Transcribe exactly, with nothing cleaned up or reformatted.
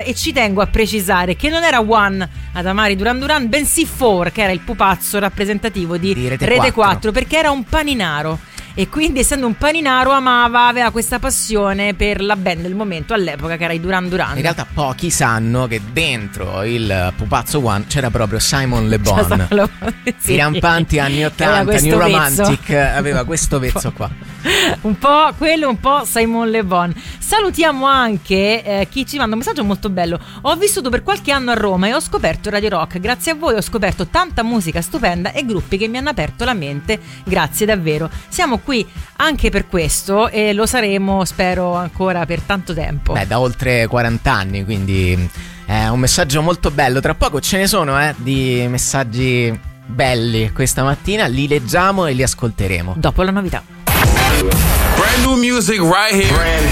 e ci tengo a precisare che non era One Adamari Duran Duran, bensì Four, che era il pupazzo rappresentativo di, di Rete, Rete quattro. quattro, perché era un paninaro. E quindi, essendo un paninaro, amava, aveva questa passione per la band del momento all'epoca, che era i Duran Duran. In realtà pochi sanno che dentro il pupazzo One c'era proprio Simon Le Bon. Lo... sì. I rampanti anni ottanta, New Romantic, aveva questo pezzo qua. Un po' quello, un po' Simon Le Bon. Salutiamo anche eh, chi ci manda un messaggio molto bello. Ho vissuto per qualche anno a Roma e ho scoperto Radio Rock. Grazie a voi ho scoperto tanta musica stupenda e gruppi che mi hanno aperto la mente. Grazie davvero. Siamo qui anche per questo e lo saremo, spero, ancora per tanto tempo. Beh, da oltre quaranta anni, quindi è un messaggio molto bello. Tra poco ce ne sono eh, di messaggi belli questa mattina, li leggiamo e li ascolteremo dopo la novità. Brand new music right here. Brand